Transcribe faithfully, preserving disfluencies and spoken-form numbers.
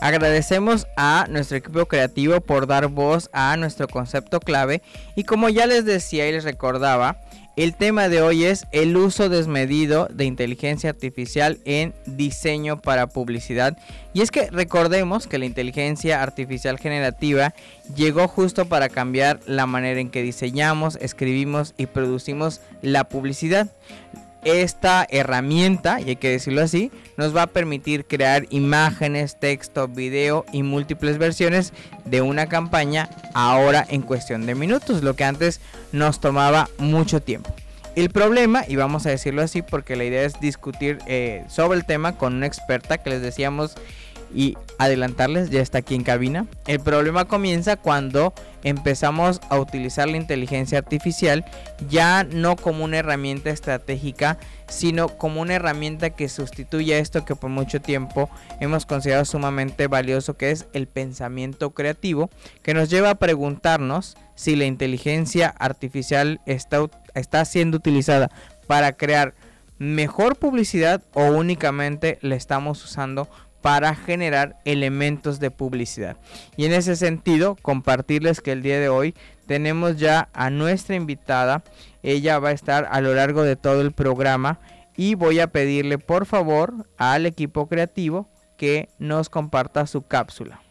Agradecemos a nuestro equipo creativo por dar voz a nuestro concepto clave y como ya les decía y les recordaba, el tema de hoy es el uso desmedido de inteligencia artificial en diseño para publicidad. Y es que recordemos que la inteligencia artificial generativa llegó justo para cambiar la manera en que diseñamos, escribimos y producimos la publicidad. Esta herramienta, y hay que decirlo así, nos va a permitir crear imágenes, texto, video y múltiples versiones de una campaña ahora en cuestión de minutos, lo que antes nos tomaba mucho tiempo. El problema, y vamos a decirlo así porque la idea es discutir eh, sobre el tema con una experta que les decíamos y adelantarles, ya está aquí en cabina. El problema comienza cuando empezamos a utilizar la inteligencia artificial ya no como una herramienta estratégica, sino como una herramienta que sustituye esto que por mucho tiempo hemos considerado sumamente valioso, que es el pensamiento creativo, que nos lleva a preguntarnos si la inteligencia artificial está, está siendo utilizada para crear mejor publicidad o únicamente la estamos usando para generar elementos de publicidad. Y en ese sentido, compartirles que el día de hoy tenemos ya a nuestra invitada. Ella va a estar a lo largo de todo el programa y voy a pedirle por favor al equipo creativo que nos comparta su cápsula.